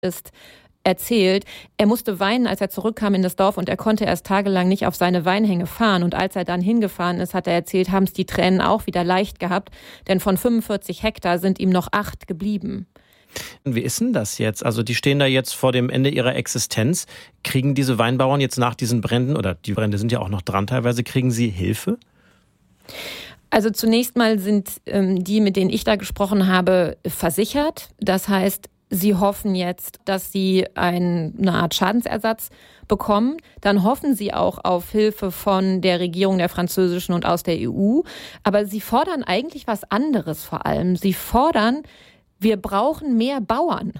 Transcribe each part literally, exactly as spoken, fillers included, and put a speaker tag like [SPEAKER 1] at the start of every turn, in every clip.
[SPEAKER 1] ist, erzählt, er musste weinen, als er zurückkam in das Dorf und er konnte erst tagelang nicht auf seine Weinhänge fahren. Und als er dann hingefahren ist, hat er erzählt, haben es die Tränen auch wieder leicht gehabt, denn von fünfundvierzig Hektar sind ihm noch acht geblieben.
[SPEAKER 2] Wie ist denn das jetzt? Also die stehen da jetzt vor dem Ende ihrer Existenz. Kriegen diese Weinbauern jetzt nach diesen Bränden, oder die Brände sind ja auch noch dran teilweise, kriegen sie Hilfe?
[SPEAKER 1] Also zunächst mal sind ähm, die, mit denen ich da gesprochen habe, versichert. Das heißt, sie hoffen jetzt, dass sie ein, eine Art Schadensersatz bekommen. Dann hoffen sie auch auf Hilfe von der Regierung der französischen und aus der E U. Aber sie fordern eigentlich was anderes vor allem. Sie fordern, wir brauchen mehr Bauern.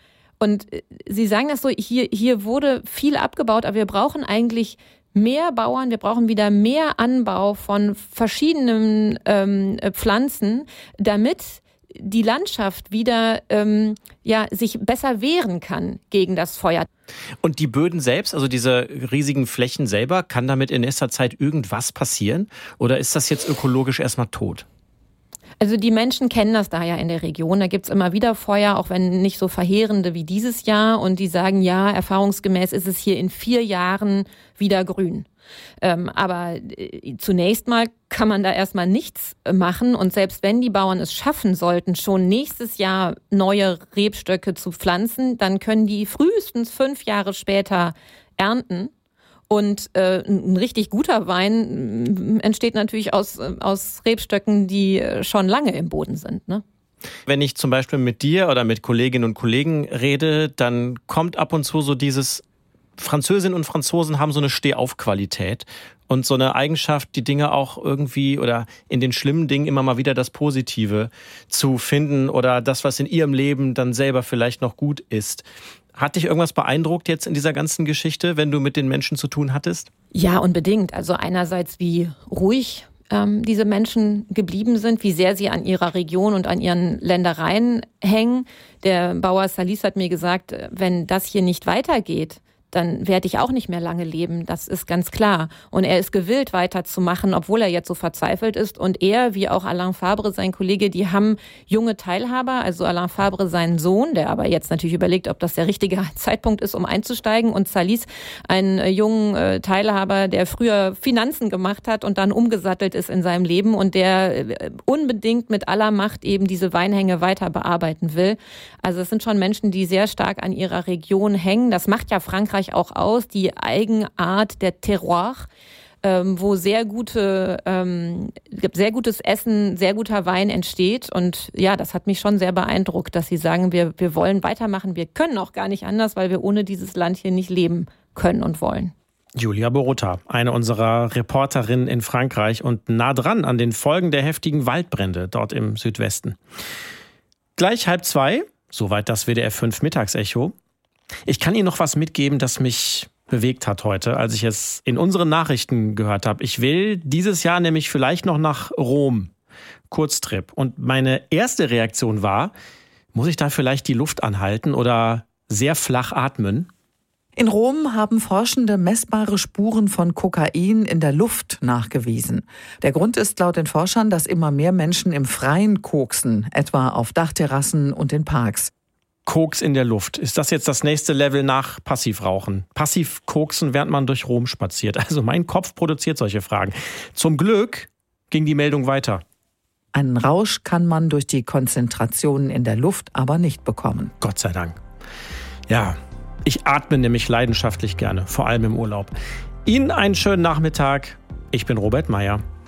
[SPEAKER 1] Und sie sagen das so, hier, hier wurde viel abgebaut, aber wir brauchen eigentlich mehr Bauern, wir brauchen wieder mehr Anbau von verschiedenen ähm, Pflanzen, damit die Landschaft wieder ähm, ja, sich besser wehren kann gegen das Feuer.
[SPEAKER 2] Und die Böden selbst, also diese riesigen Flächen selber, kann damit in nächster Zeit irgendwas passieren? Oder ist das jetzt ökologisch erstmal tot?
[SPEAKER 1] Also die Menschen kennen das da ja in der Region. Da gibt's immer wieder Feuer, auch wenn nicht so verheerende wie dieses Jahr. Und die sagen, ja, erfahrungsgemäß ist es hier in vier Jahren wieder grün. Ähm, aber äh, zunächst mal kann man da erstmal nichts machen. Und selbst wenn die Bauern es schaffen sollten, schon nächstes Jahr neue Rebstöcke zu pflanzen, dann können die frühestens fünf Jahre später ernten. Und äh, ein richtig guter Wein entsteht natürlich aus, aus Rebstöcken, die schon lange im Boden sind, ne?
[SPEAKER 2] Wenn ich zum Beispiel mit dir oder mit Kolleginnen und Kollegen rede, dann kommt ab und zu so dieses, Französinnen und Franzosen haben so eine Stehauf-Qualität und so eine Eigenschaft, die Dinge auch irgendwie oder in den schlimmen Dingen immer mal wieder das Positive zu finden oder das, was in ihrem Leben dann selber vielleicht noch gut ist. Hat dich irgendwas beeindruckt jetzt in dieser ganzen Geschichte, wenn du mit den Menschen zu tun hattest?
[SPEAKER 1] Ja, unbedingt. Also einerseits, wie ruhig ähm, diese Menschen geblieben sind, wie sehr sie an ihrer Region und an ihren Ländereien hängen. Der Bauer Salis hat mir gesagt, wenn das hier nicht weitergeht, dann werde ich auch nicht mehr lange leben, das ist ganz klar. Und er ist gewillt, weiterzumachen, obwohl er jetzt so verzweifelt ist. Und er, wie auch Alain Fabre, sein Kollege, die haben junge Teilhaber, also Alain Fabre, seinen Sohn, der aber jetzt natürlich überlegt, ob das der richtige Zeitpunkt ist, um einzusteigen. Und Salis, einen äh, jungen äh, Teilhaber, der früher Finanzen gemacht hat und dann umgesattelt ist in seinem Leben und der äh, unbedingt mit aller Macht eben diese Weinhänge weiter bearbeiten will. Also es sind schon Menschen, die sehr stark an ihrer Region hängen. Das macht ja Frankreich auch aus, die Eigenart der Terroir, ähm, wo sehr gute, ähm, sehr gutes Essen, sehr guter Wein entsteht. Und ja, das hat mich schon sehr beeindruckt, dass sie sagen, wir, wir wollen weitermachen, wir können auch gar nicht anders, weil wir ohne dieses Land hier nicht leben können und wollen.
[SPEAKER 2] Julia Borutta, eine unserer Reporterinnen in Frankreich und nah dran an den Folgen der heftigen Waldbrände dort im Südwesten. Gleich halb zwei, soweit das W D R fünf Mittagsecho. Ich kann Ihnen noch was mitgeben, das mich bewegt hat heute, als ich es in unseren Nachrichten gehört habe. Ich will dieses Jahr nämlich vielleicht noch nach Rom. Kurztrip. Und meine erste Reaktion war, muss ich da vielleicht die Luft anhalten oder sehr flach atmen?
[SPEAKER 3] In Rom haben Forschende messbare Spuren von Kokain in der Luft nachgewiesen. Der Grund ist laut den Forschern, dass immer mehr Menschen im Freien koksen, etwa auf Dachterrassen und in Parks.
[SPEAKER 2] Koks in der Luft. Ist das jetzt das nächste Level nach Passivrauchen? Passiv koksen, während man durch Rom spaziert. Also mein Kopf produziert solche Fragen. Zum Glück ging die Meldung weiter.
[SPEAKER 3] Einen Rausch kann man durch die Konzentrationen in der Luft aber nicht bekommen.
[SPEAKER 2] Gott sei Dank. Ja, ich atme nämlich leidenschaftlich gerne, vor allem im Urlaub. Ihnen einen schönen Nachmittag. Ich bin Robert Meyer.